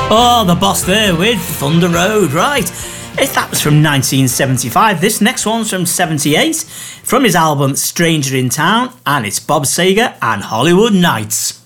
Oh, the Boss there with Thunder Road, right. If that was from 1975, this next one's from 78, from his album Stranger in Town, and it's Bob Seger and Hollywood Nights.